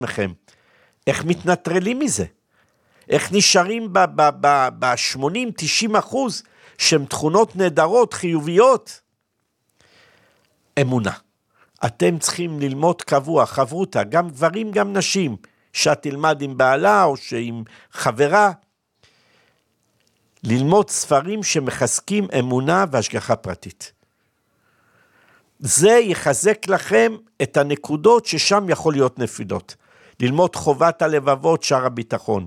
לכם, איך מתנטרלים מזה? איך נשארים ב-80-90% שהן תכונות נהדרות, חיוביות? אמונה. אתם צריכים ללמוד קבוע, חברותה, גם גברים, גם נשים, שאת תלמד עם בעלה או שעם חברה, ללמוד ספרים שמחזקים אמונה והשגחה פרטית. זה יחזק לכם את הנקודות ששם יכול להיות נפילות. ללמוד חובת הלבבות, שער הביטחון.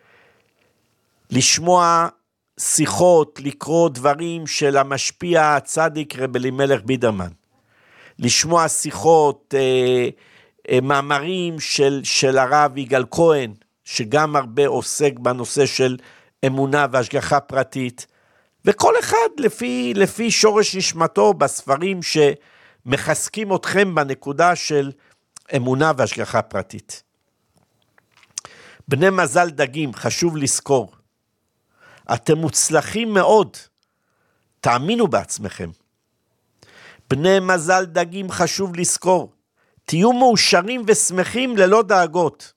לשמוע שיחות, לקרוא דברים של המשפיע הצדיק רב אלימלך בידרמן. לשמוע שיחות, מאמרים של הרב יגאל כהן, שגם הרבה עוסק בנושא של אמונה והשגחה פרטית, וכל אחד לפי שורש נשמתו בספרים שמחזקים אתכם בנקודה של אמונה והשגחה פרטית. בני מזל דגים, חשוב לזכור, אתם מוצלחים מאוד, תאמינו בעצמכם. בני מזל דגים, חשוב לזכור, תהיו מאושרים ושמחים ללא דאגות.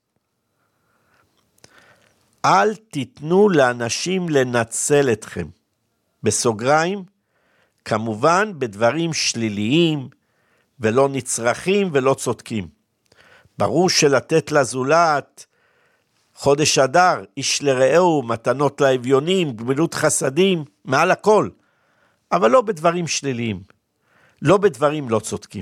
אל תיתנו לאנשים לנצל אתכם. בסוגריים, כמובן בדברים שליליים, ולא נצרכים ולא צודקים. ברור שלתת לזולת, חודש אדר, איש לרעהו, מתנות לאביונים, גמילות חסדים, מעל הכל. אבל לא בדברים שליליים, לא בדברים לא צודקים.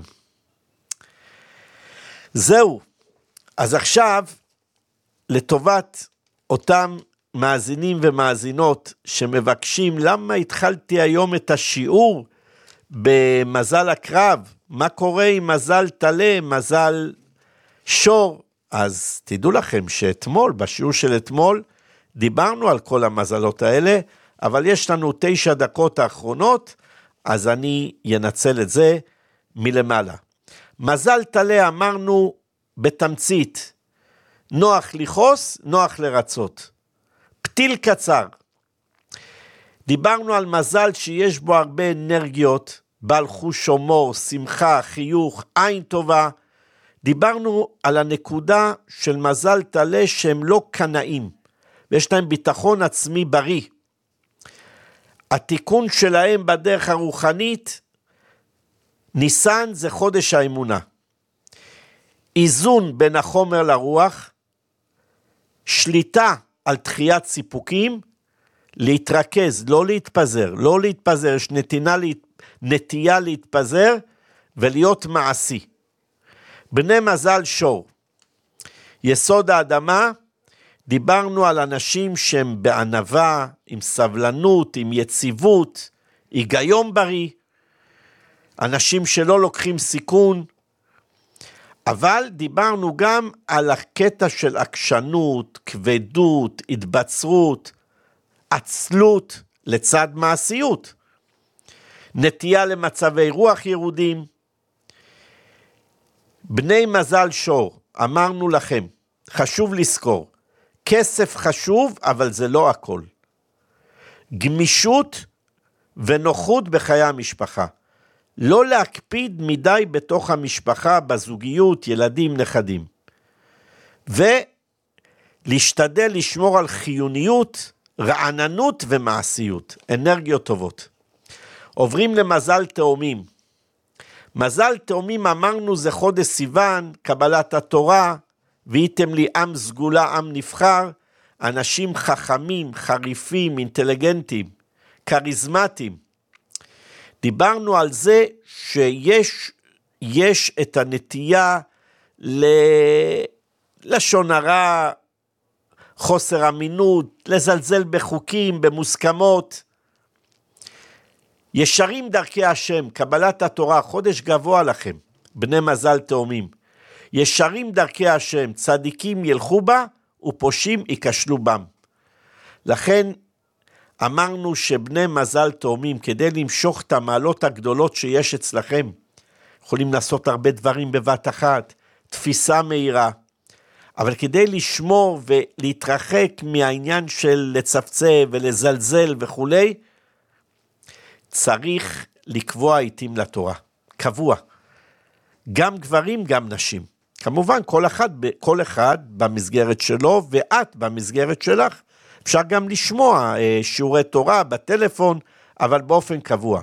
זהו. אז עכשיו, לטובת אותם מאזינים ומאזינות שמבקשים, למה התחלתי היום את השיעור במזל הקרב? מה קורה עם מזל תלה, מזל שור? אז תדעו לכם שאתמול, בשיעור של אתמול, דיברנו על כל המזלות האלה, אבל יש לנו 9 דקות האחרונות, אז אני ינצל את זה מלמעלה. מזל תלה אמרנו בתמצית, נוח לכעוס, נוח לרצות. פתיל קצר. דיברנו על מזל שיש בו הרבה אנרגיות, בעל חוש הומור, שמחה, חיוך, עין טובה. דיברנו על הנקודה של מזל תלה שהם לא קנאים, ויש להם ביטחון עצמי בריא. התיקון שלהם בדרך הרוחנית, ניסן זה חודש האמונה. איזון בין החומר לרוח, שליטה על דחיית סיפוקים, להתרכז, לא להתפזר, לא להתפזר, יש נטייה להתפזר ולהיות מעשי. בני מזל שור, יסוד האדמה, דיברנו על אנשים שהם בענווה, עם סבלנות, עם יציבות, היגיון בריא, אנשים שלא לוקחים סיכון, אבל דיברנו גם על הקטע של עקשנות, כבדות, התבצרות, עצלות לצד מעשיות, נטייה למצבי רוח ירודים. בני מזל שור, אמרנו לכם, חשוב לזכור, כסף חשוב, אבל זה לא הכל. גמישות ונוחות בחיי המשפחה. לא להקפיד מדי בתוך המשפחה, בזוגיות, ילדים, נכדים. ולהשתדל לשמור על חיוניות, רעננות ומעשיות, אנרגיות טובות. עוברים למזל תאומים. מזל תאומים אמרנו זה חודש סיוון, קבלת התורה, והייתם לי עם סגולה, עם נבחר, אנשים חכמים, חריפים, אינטליגנטים, קריזמטיים. דיברנו על זה שיש את הנטייה ללשון הרע, חוסר אמינות, לזלזל בחוקים, במוסכמות. ישרים דרכי השם, קבלת התורה, חודש גבוה לכם, בני מזל תאומים. ישרים דרכי השם, צדיקים ילכו בה, ופושים ייכשלו בם. לכן אמרנו שבני מזל תאומים, כדי למשוך את המעלות הגדולות שיש אצלכם, יכולים לעשות הרבה דברים בבת אחת, תפיסה מהירה, אבל כדי לשמור ולהתרחק מהעניין של לצפצף ולזלזל וכו', צריך לקבוע עיתים לתורה, קבוע. גם גברים, גם נשים. כמובן, כל אחד במסגרת שלו, ואת במסגרת שלך. אפשר גם לשמוע שיעורי תורה בטלפון, אבל באופן קבוע.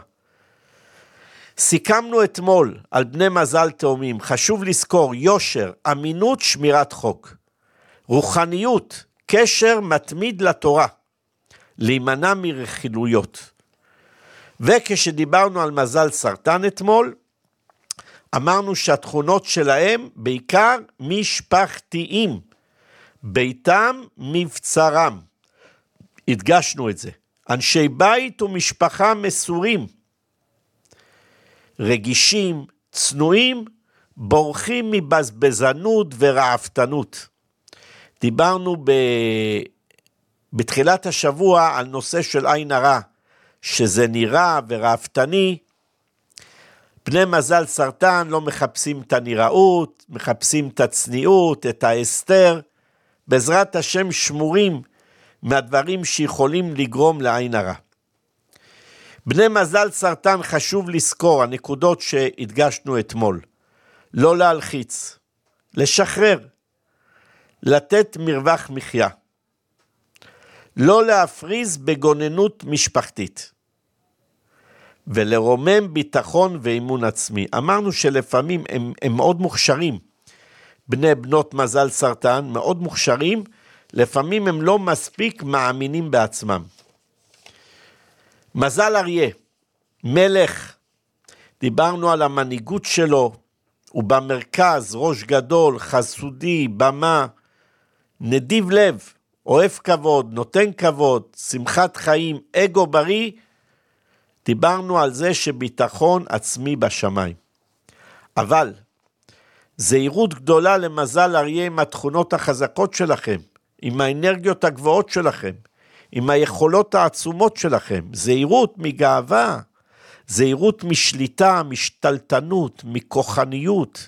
סיכמנו אתמול על בני מזל תאומים, חשוב לזכור יושר, אמינות, שמירת חוק. רוחניות, קשר מתמיד לתורה, להימנע מרכילויות. וכשדיברנו על מזל סרטן אתמול, אמרנו שהתכונות שלהם בעיקר משפחתיים, ביתם מבצרם. הדגשנו את זה. אנשי בית ומשפחה מסורים, רגישים, צנועים, בורחים מבזבזנות ורעפתנות. דיברנו בתחילת השבוע על נושא של עין הרע, שזה נראה ורעפתני. בני מזל סרטן לא מחפשים את הנראות, מחפשים את הצניעות, את ההסתר, בעזרת השם שמורים מהדברים שיכולים לגרום לעין הרע. בני מזל סרטן חשוב לזכור, הנקודות שהדגשנו אתמול, לא להלחיץ, לשחרר, לתת מרווח מחיה, לא להפריז בגוננות משפחתית, ולרומם ביטחון ואימון עצמי. אמרנו שלפעמים הם מאוד מוכשרים, בני בנות מזל סרטן, מאוד מוכשרים, לפעמים הם לא מספיק מאמינים בעצמם. מזל אריה, מלך, דיברנו על המנהיגות שלו, הוא במרכז, ראש גדול, חסודי, במה, נדיב לב, אוהב כבוד, נותן כבוד, שמחת חיים, אגו בריא. דיברנו על זה שביטחון עצמי בשמיים. אבל זהירות גדולה למזל אריה עם התכונות החזקות שלכם, עם האנרגיות הגבוהות שלכם, עם היכולות העצומות שלכם. זהירות מגאווה, זהירות משליטה, משתלטנות, מכוחניות,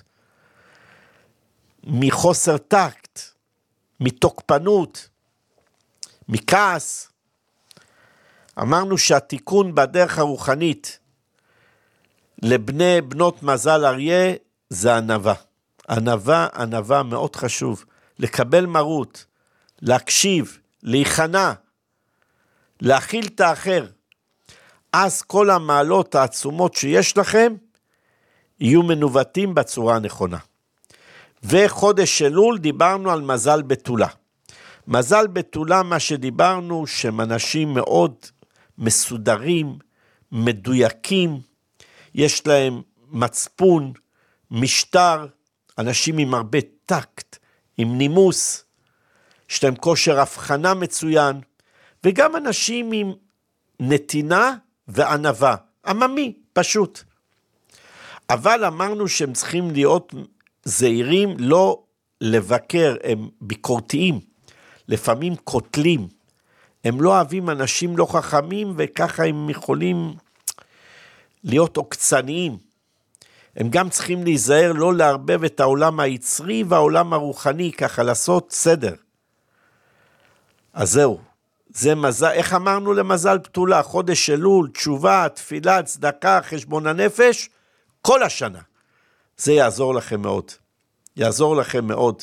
מחוסר טקט, מתוקפנות, מכעס. אמרנו שהתיקון בדרך הרוחנית לבני בנות מזל אריה זה ענווה. ענווה מאוד חשוב. לקבל מרות, להקשיב, להיכנע, להכיל את האחר. אז כל המעלות העצומות שיש לכם יהיו מנווטים בצורה הנכונה. וחודש אלול דיברנו על מזל בתולה. מזל בתולה, מה שדיברנו, שהם אנשים מאוד מסודרים, מדויקים, יש להם מצפון, משטר, אנשים עם הרבה טקט, עם נימוס, יש להם כושר הבחנה מצוין, וגם אנשים עם נתינה וענווה, עממי, פשוט. אבל אמרנו שהם צריכים להיות זהירים, לא לבקר, הם ביקורתיים, לפעמים קוטלים, הם לא אוהבים אנשים לא חכמים, וככה הם יכולים להיות עוקצניים. הם גם צריכים להיזהר לא לערבב את העולם היצרי והעולם הרוחני, ככה לעשות סדר. אז זהו, זה מזל, איך אמרנו למזל בתולה? חודש אלול, תשובה, תפילה, צדקה, חשבון הנפש, כל השנה. זה יעזור לכם מאוד. יעזור לכם מאוד.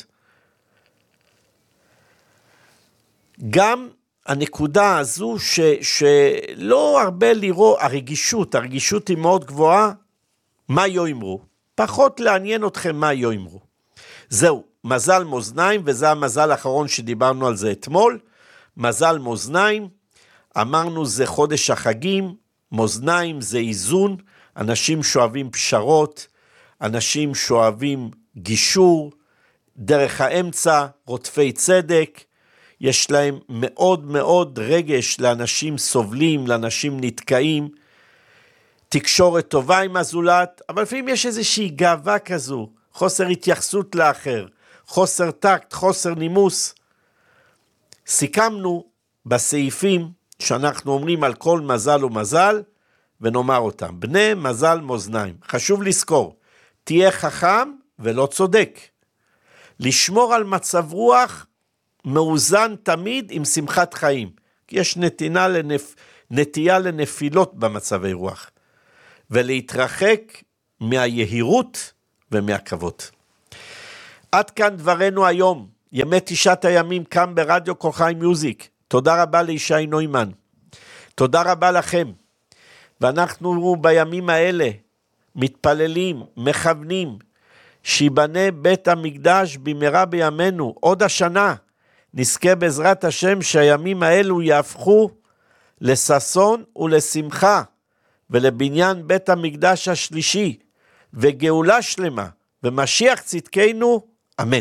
גם הנקודה הזו שלא הרבה לראות, הרגישות היא מאוד גבוהה, מה יאמרו? פחות לעניין אתכם מה יאמרו. זהו, מזל מאזניים, וזה המזל האחרון שדיברנו על זה אתמול. מזל מאזניים, אמרנו זה חודש החגים, מאזניים זה איזון, אנשים שאוהבים פשרות, אנשים שאוהבים גישור, דרך האמצע, רודפי צדק, יש להם מאוד מאוד רגש לאנשים סובלים, לאנשים נתקעים, תקשורת טובה עם הזולת, אבל לפעמים יש איזושהי גאווה כזו, חוסר התייחסות לאחר, חוסר טקט, חוסר נימוס. סיכמנו בסעיפים שאנחנו אומרים על כל מזל ומזל, ונאמר אותם. בני מזל מאזניים. חשוב לזכור, תהיה חכם ולא צודק. לשמור על מצב רוח מאוזן תמיד עם שמחת חיים. כי יש נטייה לנפילות במצבי רוח. ולהתרחק מהיהירות ומהכבוד. עד כאן דברנו היום, ימי 9 הימים כאן ברדיו כל חי מיוזיק. תודה רבה לישי נוימן, תודה רבה לכם, ואנחנו בימים האלה מתפללים, מכוונים, שיבנה בית המקדש במהרה בימינו, עוד השנה, נזכה בעזרת השם שהימים האלו יהפכו לששון ולשמחה, ולבניין בית המקדש השלישי, וגאולה שלמה, ומשיח צדקנו, אמן.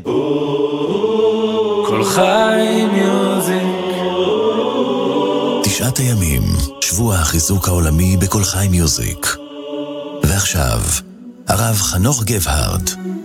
כל חי מיוזיק. 9 הימים, שבוע החיזוק העולמי בכל חי מיוזיק. ועכשיו, הרב חנוך גבהרד.